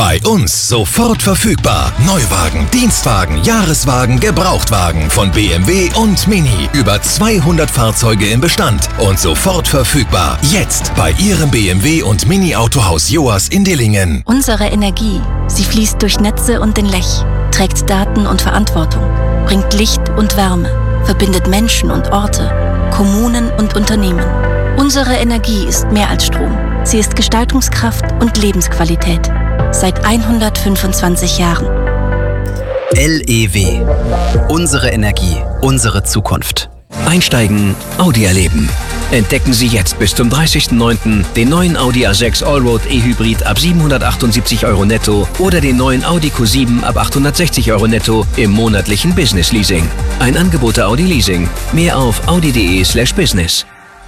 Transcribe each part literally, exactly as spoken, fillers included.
Bei uns sofort verfügbar. Neuwagen, Dienstwagen, Jahreswagen, Gebrauchtwagen von B M W und Mini. Über zweihundert Fahrzeuge im Bestand und sofort verfügbar. Jetzt bei Ihrem B M W und Mini Autohaus Joas in Dillingen. Unsere Energie, sie fließt durch Netze und den Lech, trägt Daten und Verantwortung, bringt Licht und Wärme, verbindet Menschen und Orte, Kommunen und Unternehmen. Unsere Energie ist mehr als Strom. Sie ist Gestaltungskraft und Lebensqualität. Seit hundertfünfundzwanzig Jahren. L E W. Unsere Energie, unsere Zukunft. Einsteigen, Audi erleben. Entdecken Sie jetzt bis zum dreißigsten neunten den neuen Audi A sechs Allroad E-Hybrid ab siebenhundertachtundsiebzig Euro netto oder den neuen Audi Q sieben ab achthundertsechzig Euro netto im monatlichen Business Leasing. Ein Angebot der Audi Leasing. Mehr auf audi.de slash business.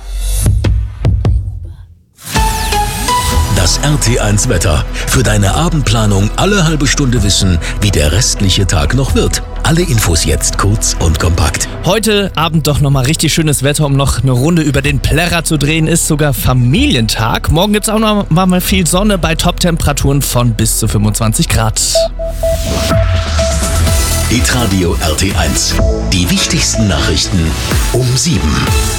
Das R T eins Wetter. Für deine Abendplanung alle halbe Stunde wissen, wie der restliche Tag noch wird. Alle Infos jetzt kurz und kompakt. Heute Abend doch nochmal richtig schönes Wetter, um noch eine Runde über den Plärrer zu drehen. Ist sogar Familientag. Morgen gibt es auch noch mal viel Sonne bei Top-Temperaturen von bis zu fünfundzwanzig Grad. Hitradio R T eins. Die wichtigsten Nachrichten um sieben.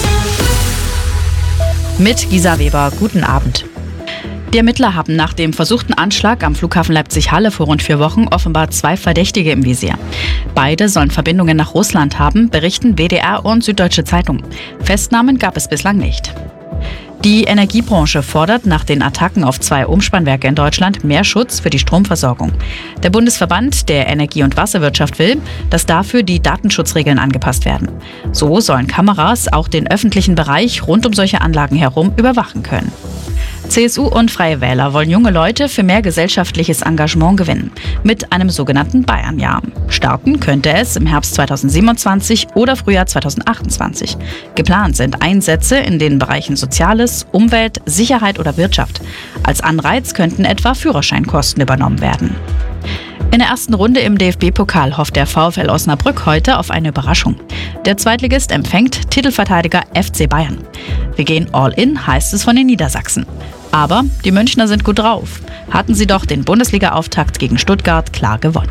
Mit Gisa Weber. Guten Abend. Die Ermittler haben nach dem versuchten Anschlag am Flughafen Leipzig-Halle vor rund vier Wochen offenbar zwei Verdächtige im Visier. Beide sollen Verbindungen nach Russland haben, berichten W D R und Süddeutsche Zeitung. Festnahmen gab es bislang nicht. Die Energiebranche fordert nach den Attacken auf zwei Umspannwerke in Deutschland mehr Schutz für die Stromversorgung. Der Bundesverband der Energie- und Wasserwirtschaft will, dass dafür die Datenschutzregeln angepasst werden. So sollen Kameras auch den öffentlichen Bereich rund um solche Anlagen herum überwachen können. C S U und Freie Wähler wollen junge Leute für mehr gesellschaftliches Engagement gewinnen, mit einem sogenannten Bayernjahr. Starten könnte es im Herbst zweitausendsiebenundzwanzig oder Frühjahr zweitausendachtundzwanzig. Geplant sind Einsätze in den Bereichen Soziales, Umwelt, Sicherheit oder Wirtschaft. Als Anreiz könnten etwa Führerscheinkosten übernommen werden. In der ersten Runde im D F B-Pokal hofft der VfL Osnabrück heute auf eine Überraschung. Der Zweitligist empfängt Titelverteidiger F C Bayern. Wir gehen all in, heißt es von den Niedersachsen. Aber die Münchner sind gut drauf. Hatten sie doch den Bundesliga-Auftakt gegen Stuttgart klar gewonnen.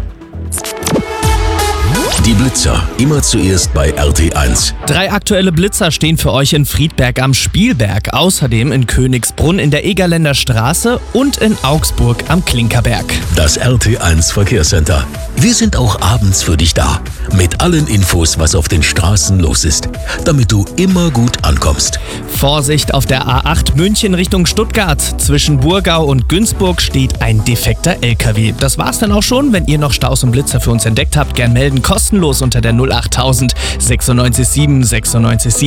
Die Blitzer, immer zuerst bei R T eins. Drei aktuelle Blitzer stehen für euch in Friedberg am Spielberg, außerdem in Königsbrunn in der Egerländer Straße und in Augsburg am Klinkerberg. Das R T eins Verkehrscenter. Wir sind auch abends für dich da. Mit allen Infos, was auf den Straßen los ist, damit du immer gut ankommst. Vorsicht auf der A acht München Richtung Stuttgart. Zwischen Burgau und Günzburg steht ein defekter L K W. Das war's dann auch schon. Wenn ihr noch Staus und Blitzer für uns entdeckt habt, gern melden. Kostenlos unter der null acht tausend sechsundneunzig sieben sechsundneunzig sieben.